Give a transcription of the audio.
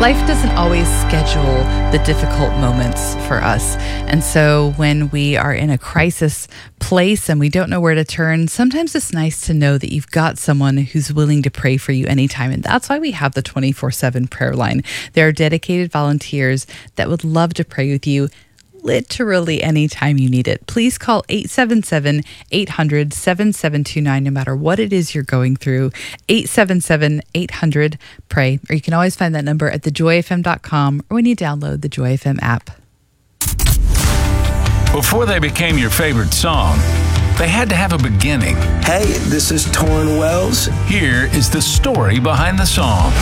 Life doesn't always schedule the difficult moments for us. And so when we are in a crisis place and we don't know where to turn, sometimes it's nice to know that you've got someone who's willing to pray for you anytime. And that's why we have the 24/7 prayer line. There are dedicated volunteers that would love to pray with you literally anytime you need it. Please call 877-800-7729 no matter what it is you're going through. 877-800-PRAY. Or you can always find that number at thejoyfm.com or when you download the Joy FM app. Before they became your favorite song, they had to have a beginning. Hey, this is Torrin Wells. Here is the story behind the song.